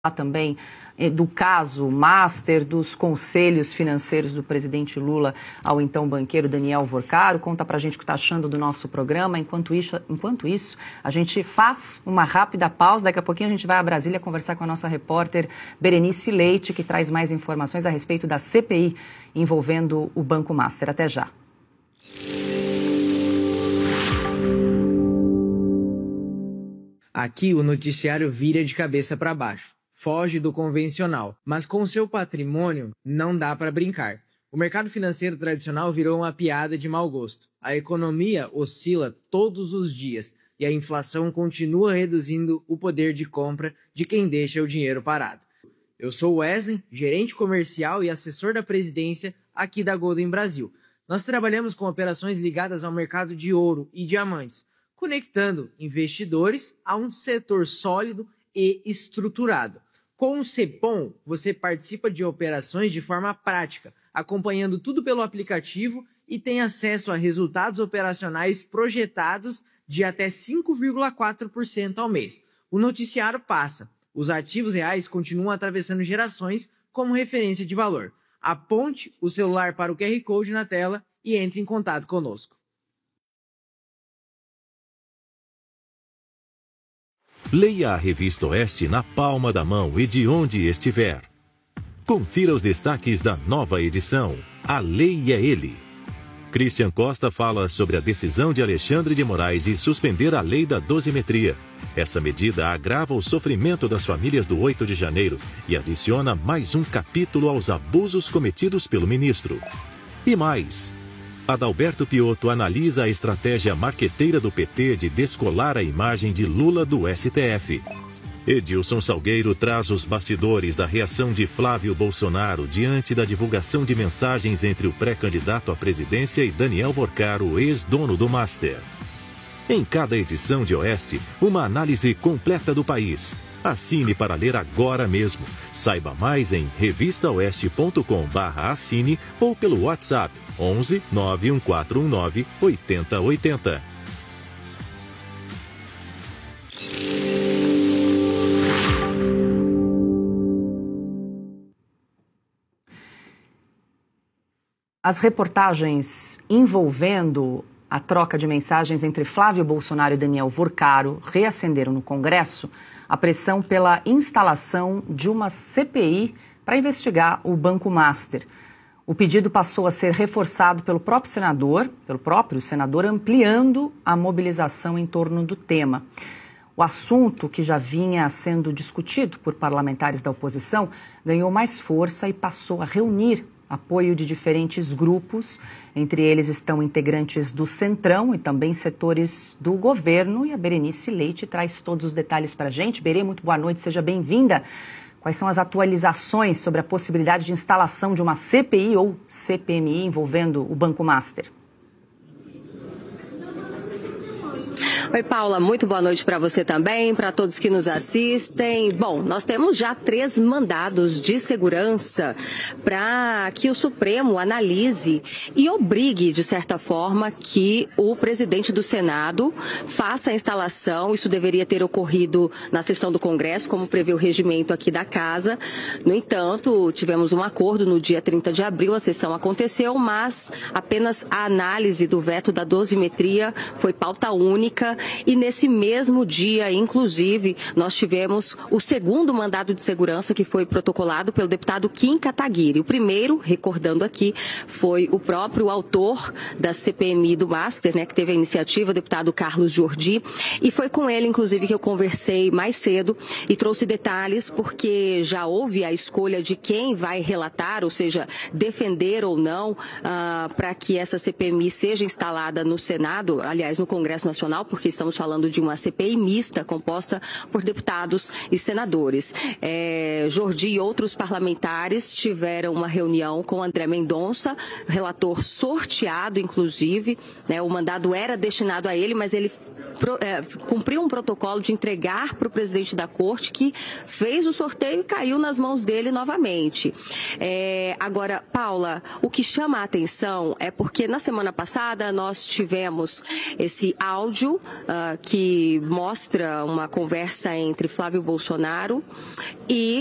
também do caso Master, dos conselhos financeiros do presidente Lula ao então banqueiro Daniel Vorcaro. Conta pra gente o que está achando do nosso programa. Enquanto isso, a gente faz uma rápida pausa. Daqui a pouquinho a gente vai a Brasília conversar com a nossa repórter Berenice Leite, que traz mais informações a respeito da CPI envolvendo o Banco Master. Até já. Aqui o noticiário vira de cabeça para baixo. Foge do convencional, mas com seu patrimônio não dá para brincar. O mercado financeiro tradicional virou uma piada de mau gosto. A economia oscila todos os dias e a inflação continua reduzindo o poder de compra de quem deixa o dinheiro parado. Eu sou Wesley, gerente comercial e assessor da presidência aqui da Golden Brasil. Nós trabalhamos com operações ligadas ao mercado de ouro e diamantes, conectando investidores a um setor sólido e estruturado. Com o Cepom, você participa de operações de forma prática, acompanhando tudo pelo aplicativo e tem acesso a resultados operacionais projetados de até 5,4% ao mês. O noticiário passa. Os ativos reais continuam atravessando gerações como referência de valor. Aponte o celular para o QR Code na tela e entre em contato conosco. Leia a Revista Oeste na palma da mão e de onde estiver. Confira os destaques da nova edição. A Lei é Ele. Christian Costa fala sobre a decisão de Alexandre de Moraes de suspender a lei da dosimetria. Essa medida agrava o sofrimento das famílias do 8 de janeiro e adiciona mais um capítulo aos abusos cometidos pelo ministro. E mais. Adalberto Piotto analisa a estratégia marqueteira do PT de descolar a imagem de Lula do STF. Edilson Salgueiro traz os bastidores da reação de Flávio Bolsonaro diante da divulgação de mensagens entre o pré-candidato à presidência e Daniel Vorcaro, ex-dono do Master. Em cada edição de Oeste, uma análise completa do país. Assine para ler agora mesmo. Saiba mais em revistaoeste.com/assine ou pelo WhatsApp 11 91419 8080. As reportagens envolvendo a troca de mensagens entre Flávio Bolsonaro e Daniel Vorcaro reacenderam no Congresso a pressão pela instalação de uma CPI para investigar o Banco Master. O pedido passou a ser reforçado pelo próprio senador, ampliando a mobilização em torno do tema. O assunto, que já vinha sendo discutido por parlamentares da oposição, ganhou mais força e passou a reunir apoio de diferentes grupos. Entre eles estão integrantes do Centrão e também setores do governo. E a Berenice Leite traz todos os detalhes para a gente. Berê, muito boa noite, seja bem-vinda. Quais são as atualizações sobre a possibilidade de instalação de uma CPI ou CPMI envolvendo o Banco Master? Oi, Paula, muito boa noite para você também, para todos que nos assistem. Bom, nós temos já 3 mandados de segurança para que o Supremo analise e obrigue, de certa forma, que o presidente do Senado faça a instalação. Isso deveria ter ocorrido na sessão do Congresso, como prevê o regimento aqui da Casa. No entanto, tivemos um acordo no dia 30 de abril, a sessão aconteceu, mas apenas a análise do veto da dosimetria foi pauta única. E nesse mesmo dia, inclusive, nós tivemos o segundo mandado de segurança que foi protocolado pelo deputado Kim Kataguiri. O primeiro, recordando aqui, foi o próprio autor da CPMI do Master, né, que teve a iniciativa, o deputado Carlos Jordi. E foi com ele, inclusive, que eu conversei mais cedo e trouxe detalhes, porque já houve a escolha de quem vai relatar, ou seja, defender ou não, para que essa CPMI seja instalada no Senado, aliás, no Congresso Nacional, porque estamos falando de uma CPI mista composta por deputados e senadores. Jordi e outros parlamentares tiveram uma reunião com André Mendonça, relator sorteado, inclusive, né, o mandado era destinado a ele, mas ele cumpriu um protocolo de entregar para o presidente da corte, que fez o sorteio e caiu nas mãos dele novamente. Agora, Paula, o que chama a atenção é porque na semana passada nós tivemos esse áudio que mostra uma conversa entre Flávio Bolsonaro e